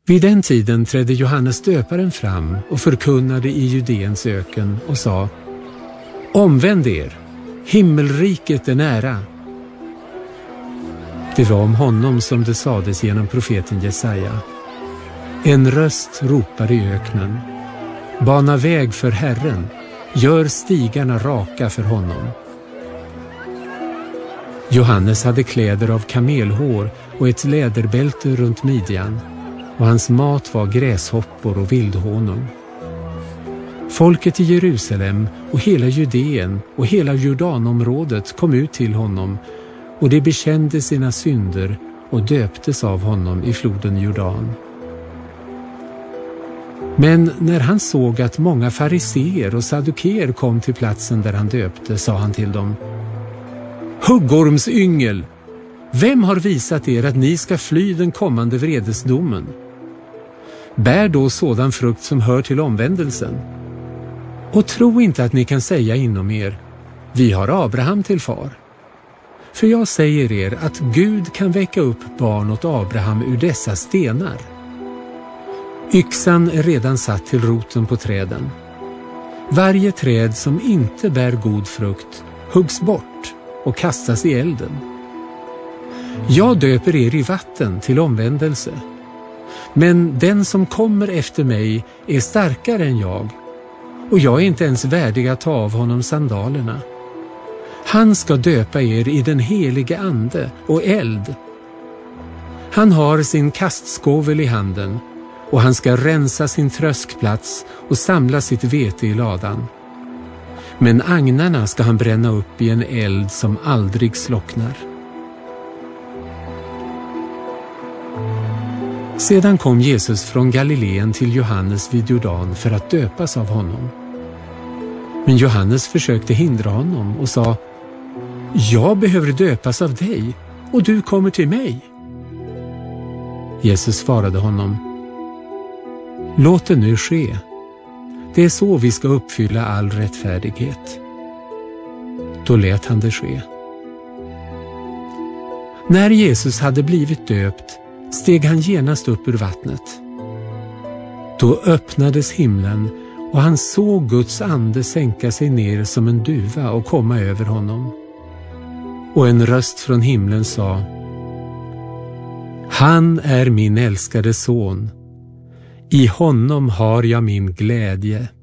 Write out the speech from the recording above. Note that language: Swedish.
Vid den tiden trädde Johannes döparen fram och förkunnade i Judeens öken och sa: Omvänd er, himmelriket är nära. Det var om honom som det sades genom profeten Jesaja: En röst ropar i öknen, bana väg för Herren, gör stigarna raka för honom. Johannes hade kläder av kamelhår och ett läderbälte runt midjan, och hans mat var gräshoppor och vildhonung. Folket i Jerusalem och hela Judeen och hela Jordanområdet kom ut till honom, och de bekände sina synder och döptes av honom i floden Jordan. Men när han såg att många fariseer och saddukeer kom till platsen där han döpte, sa han till dem: Huggormsyngel, vem har visat er att ni ska fly den kommande vredesdomen? Bär då sådan frukt som hör till omvändelsen. Och tro inte att ni kan säga inom er: Vi har Abraham till far. För jag säger er att Gud kan väcka upp barn åt Abraham ur dessa stenar. Yxan är redan satt till roten på träden. Varje träd som inte bär god frukt huggs bort och kastas i elden. Jag döper er i vatten till omvändelse. Men den som kommer efter mig är starkare än jag, och jag är inte ens värdig att ta av honom sandalerna. Han ska döpa er i den helige ande och eld. Han har sin kastskovel i handen, och han ska rensa sin tröskplats och samla sitt vete i ladan. Men agnarna ska han bränna upp i en eld som aldrig slocknar. Sedan kom Jesus från Galileen till Johannes vid Jordan för att döpas av honom. Men Johannes försökte hindra honom och sa: Jag behöver döpas av dig, och du kommer till mig. Jesus svarade honom: Låt det nu ske. Det är så vi ska uppfylla all rättfärdighet. Då lät han det ske. När Jesus hade blivit döpt steg han genast upp ur vattnet. Då öppnades himlen, och han såg Guds ande sänka sig ner som en duva och komma över honom. Och en röst från himlen sa: Han är min älskade son. I honom har jag min glädje.